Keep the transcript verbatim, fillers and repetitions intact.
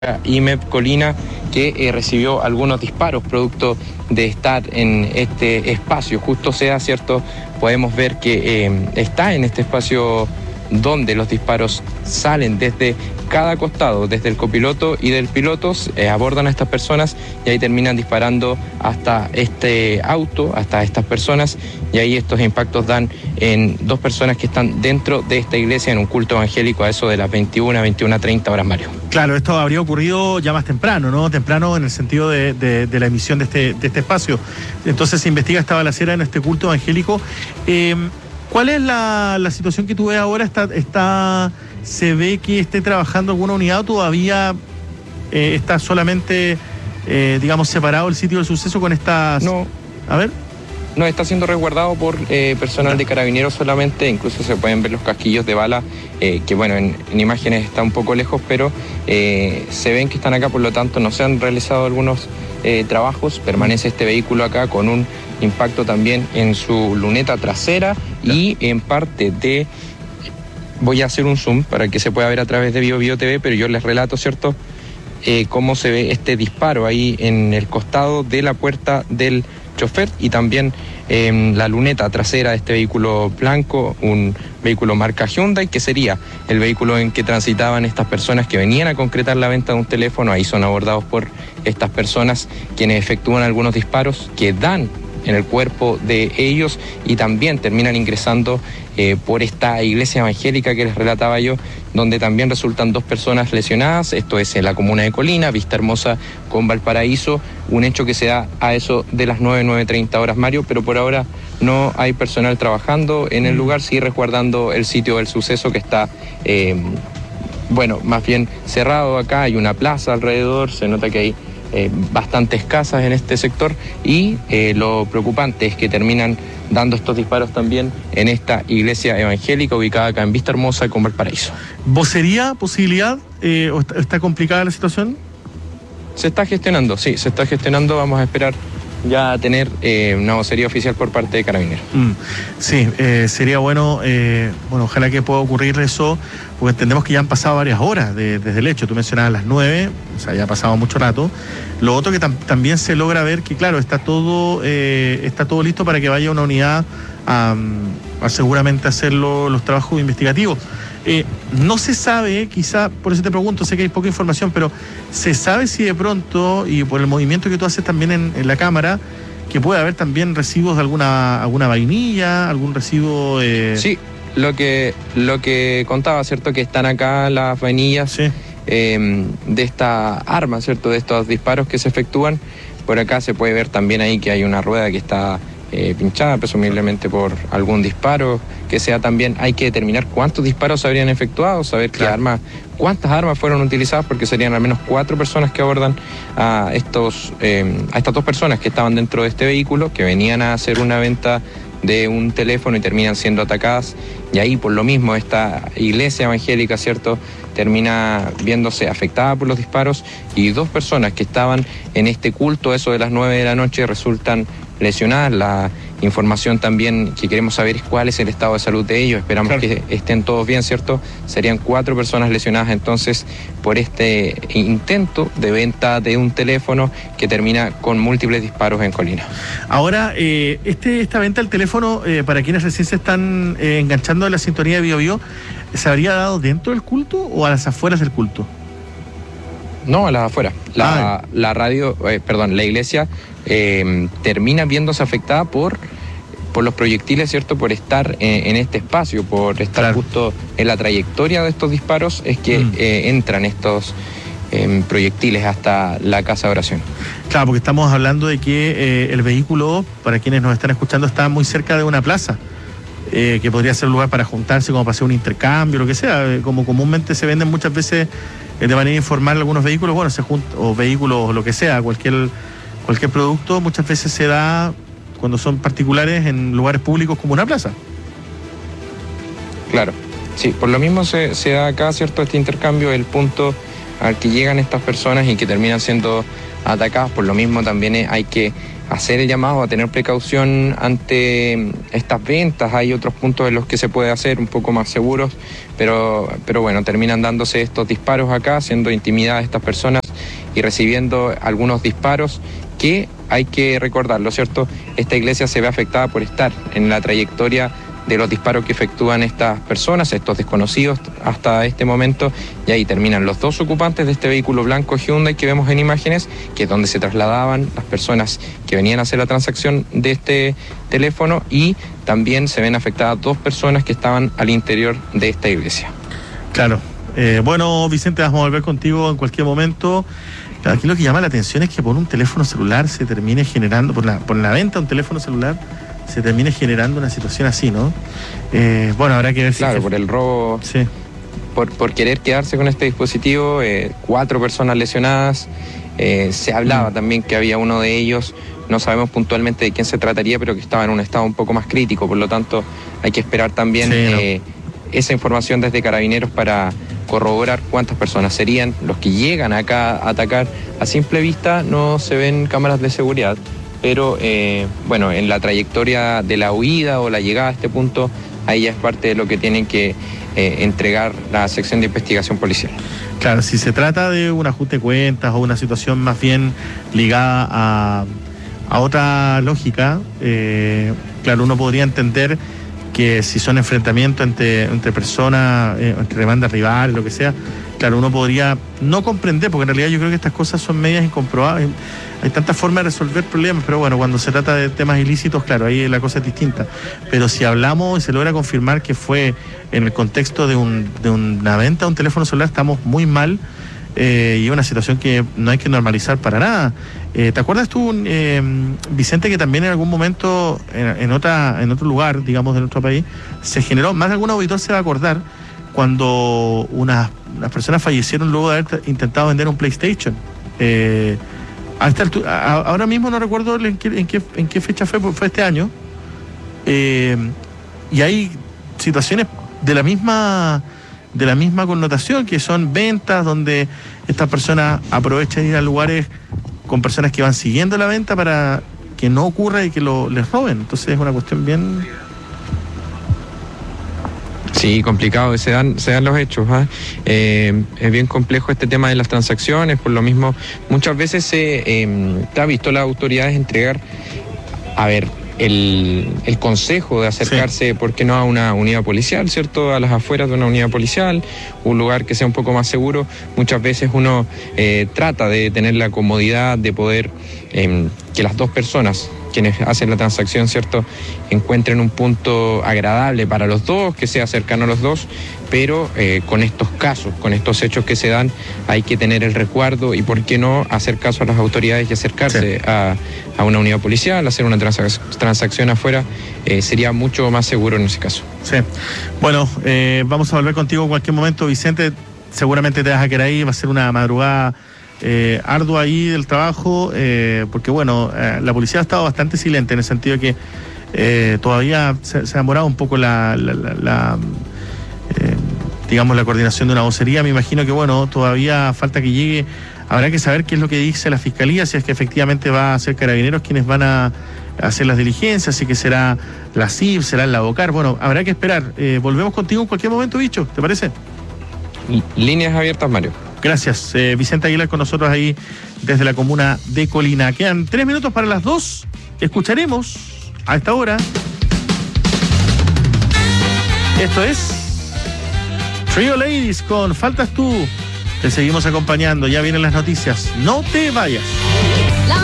I M E P Colina, que eh, recibió algunos disparos producto de estar en este espacio. Justo sea, ¿cierto? Podemos ver que eh, está en este espacio donde los disparos salen desde cada costado, desde el copiloto y del piloto, eh, abordan a estas personas y ahí terminan disparando hasta este auto, hasta estas personas, y ahí estos impactos dan en dos personas que están dentro de esta iglesia en un culto evangélico a eso de las veintiuna, veintiuna treinta horas, Mario. Claro, esto habría ocurrido ya más temprano, ¿no? Temprano en el sentido de, de, de la emisión de este, de este espacio. Entonces se investiga esta balacera en este culto evangélico. Eh, ¿Cuál es la, la situación que tú ves ahora? ¿Está, está, ¿Se ve que esté trabajando alguna unidad o todavía eh, está solamente, eh, digamos, separado el sitio del suceso con estas...? No. A ver. No, está siendo resguardado por eh, personal de carabineros solamente, incluso se pueden ver los casquillos de bala, eh, que bueno, en, en imágenes está un poco lejos, pero eh, se ven que están acá, por lo tanto no se han realizado algunos eh, trabajos, permanece este vehículo acá con un impacto también en su luneta trasera y en parte de... Voy a hacer un zoom para que se pueda ver a través de Bio Bio T V, pero yo les relato, ¿cierto?, eh, cómo se ve este disparo ahí en el costado de la puerta del chofer y también eh, la luneta trasera de este vehículo blanco, un vehículo marca Hyundai, que sería el vehículo en que transitaban estas personas que venían a concretar la venta de un teléfono. Ahí son abordados por estas personas quienes efectúan algunos disparos que dan en el cuerpo de ellos y también terminan ingresando eh, por esta iglesia evangélica que les relataba yo, donde también resultan dos personas lesionadas. Esto es en la comuna de Colina, Vista Hermosa con Valparaíso, un hecho que se da a eso de las nueve, nueve treinta horas, Mario, pero por ahora no hay personal trabajando en el lugar, sigue resguardando el sitio del suceso que está, eh, bueno, más bien cerrado acá, hay una plaza alrededor, se nota que hay Eh, bastantes casas en este sector y eh, lo preocupante es que terminan dando estos disparos también en esta iglesia evangélica ubicada acá en Vista Hermosa con Valparaíso. ¿Vocería, posibilidad eh, o está, está complicada la situación? Se está gestionando, sí, se está gestionando, vamos a esperar ya tener eh, una vocería oficial por parte de Carabineros. Mm, sí, eh, sería bueno, eh, bueno, ojalá que pueda ocurrir eso, porque entendemos que ya han pasado varias horas de, desde el hecho. Tú mencionabas las nueve, o sea, ya ha pasado mucho rato. Lo otro que tam también se logra ver que, claro, está todo, eh, está todo listo para que vaya una unidad a, a seguramente hacer lo, los trabajos investigativos. Eh, no se sabe, quizá, por eso te pregunto, sé que hay poca información, pero ¿se sabe si de pronto, y por el movimiento que tú haces también en, en la cámara, que puede haber también residuos de alguna alguna vainilla, algún residuo? Eh... Sí, lo que, lo que contaba, ¿cierto? Que están acá las vainillas sí. eh, de esta arma, ¿cierto? De estos disparos que se efectúan. Por acá se puede ver también ahí que hay una rueda que está Eh, pinchada, presumiblemente por algún disparo, que sea también, hay que determinar cuántos disparos se habrían efectuado, saber claro. qué armas, cuántas armas fueron utilizadas, porque serían al menos cuatro personas que abordan a estos, eh, a estas dos personas que estaban dentro de este vehículo, que venían a hacer una venta de un teléfono y terminan siendo atacadas, y ahí por lo mismo esta iglesia evangélica, ¿cierto?, termina viéndose afectada por los disparos, y dos personas que estaban en este culto, eso de las nueve de la noche, resultan lesionadas. La información también que queremos saber es cuál es el estado de salud de ellos. Esperamos claro. que estén todos bien, ¿cierto? Serían cuatro personas lesionadas entonces por este intento de venta de un teléfono que termina con múltiples disparos en Colina. Ahora, eh, este, esta venta del teléfono, eh, para quienes recién se están eh, enganchando a la sintonía de Bio Bio, ¿se habría dado dentro del culto o a las afueras del culto? No, a las afueras. La, ah. la radio, eh, perdón, la iglesia eh, termina viéndose afectada por, por los proyectiles, ¿cierto? Por estar en, en este espacio, por estar claro. justo en la trayectoria de estos disparos, es que mm. eh, entran estos eh, proyectiles hasta la casa de oración. Claro, porque estamos hablando de que eh, el vehículo, para quienes nos están escuchando, está muy cerca de una plaza. Eh, que podría ser un lugar para juntarse, como para hacer un intercambio, lo que sea, eh, como comúnmente se venden muchas veces eh, de manera informal algunos vehículos, bueno, se juntan, o vehículos, o lo que sea, cualquier, cualquier producto, muchas veces se da, cuando son particulares, en lugares públicos como una plaza. Claro, sí, por lo mismo se, se da acá, ¿cierto?, este intercambio. El punto al que llegan estas personas y que terminan siendo atacadas. Por lo mismo también hay que hacer el llamado a tener precaución ante estas ventas. Hay otros puntos en los que se puede hacer un poco más seguros, pero, pero bueno, terminan dándose estos disparos acá, siendo intimidadas estas personas y recibiendo algunos disparos que hay que recordarlo, ¿cierto? Esta iglesia se ve afectada por estar en la trayectoria de los disparos que efectúan estas personas, estos desconocidos hasta este momento, y ahí terminan los dos ocupantes de este vehículo blanco Hyundai que vemos en imágenes, que es donde se trasladaban las personas que venían a hacer la transacción de este teléfono, y también se ven afectadas dos personas que estaban al interior de esta iglesia. Claro. Eh, bueno, Vicente, vamos a volver contigo en cualquier momento. Aquí lo que llama la atención es que por un teléfono celular se termine generando, por la, por la venta de un teléfono celular, se termine generando una situación así, ¿no? Eh, bueno, habrá que ver si... Claro, que... por el robo, sí. por, por querer quedarse con este dispositivo, eh, cuatro personas lesionadas. Eh, se hablaba mm. también que había uno de ellos, no sabemos puntualmente de quién se trataría, pero que estaba en un estado un poco más crítico, por lo tanto hay que esperar también sí, eh, no. esa información desde Carabineros para corroborar cuántas personas serían los que llegan acá a atacar. A simple vista no se ven cámaras de seguridad, pero eh, bueno, en la trayectoria de la huida o la llegada a este punto, ahí ya es parte de lo que tienen que eh, entregar la sección de investigación policial. Claro, si se trata de un ajuste de cuentas o una situación más bien ligada a, a otra lógica, eh, claro, uno podría entender que si son enfrentamientos entre, entre personas, eh, entre bandas rivales, lo que sea, claro, uno podría no comprender, porque en realidad yo creo que estas cosas son medias incomprobables. Hay tantas formas de resolver problemas, pero bueno, cuando se trata de temas ilícitos, claro, ahí la cosa es distinta. Pero si hablamos y se logra confirmar que fue en el contexto de, un, de una venta de un teléfono celular, estamos muy mal. Eh, y es una situación que no hay que normalizar para nada. Eh, ¿Te acuerdas tú, eh, Vicente, que también en algún momento, en, en, otra, en otro lugar, digamos, de nuestro país, se generó, más de algún auditor se va a acordar, cuando unas, unas personas fallecieron luego de haber intentado vender un PlayStation? Eh, a esta altura, a, ahora mismo no recuerdo en qué, en qué, en qué fecha fue, fue este año. Eh, y hay situaciones de la misma... de la misma connotación, que son ventas donde estas personas aprovechan ir a lugares con personas que van siguiendo la venta para que no ocurra y que lo, les roben. Entonces es una cuestión bien... Sí, complicado, se dan, se dan los hechos. ¿eh? Eh, es bien complejo este tema de las transacciones, por lo mismo muchas veces se eh, ha visto las autoridades entregar, a ver, El, el consejo de acercarse, sí. ¿por qué no?, a una unidad policial, ¿cierto?, a las afueras de una unidad policial, un lugar que sea un poco más seguro. Muchas veces uno eh, trata de tener la comodidad de poder eh, que las dos personas quienes hacen la transacción, ¿cierto?, encuentren un punto agradable para los dos, que sea cercano a los dos, pero eh, con estos casos, con estos hechos que se dan, hay que tener el resguardo y, ¿por qué no?, hacer caso a las autoridades y acercarse sí. a, a una unidad policial, hacer una transac- transacción afuera, eh, sería mucho más seguro en ese caso. Sí. Bueno, eh, vamos a volver contigo en cualquier momento, Vicente. Seguramente te vas a quedar ahí, va a ser una madrugada Eh, ardua ahí del trabajo, eh, porque bueno, eh, la policía ha estado bastante silente en el sentido de que eh, todavía se, se ha demorado un poco la, la, la, la eh, digamos, la coordinación de una vocería. Me imagino que bueno, todavía falta que llegue. Habrá que saber qué es lo que dice la fiscalía, si es que efectivamente va a ser Carabineros quienes van a hacer las diligencias, si que será la C I B, será el Lavocar. Bueno, habrá que esperar. Eh, volvemos contigo en cualquier momento, Bicho, ¿te parece? Líneas abiertas, Mario. Gracias, eh, Vicente Aguilar con nosotros ahí desde la comuna de Colina. Quedan tres minutos para las dos. Escucharemos a esta hora. Esto es Trio Ladies con Faltas Tú. Te seguimos acompañando. Ya vienen las noticias. No te vayas.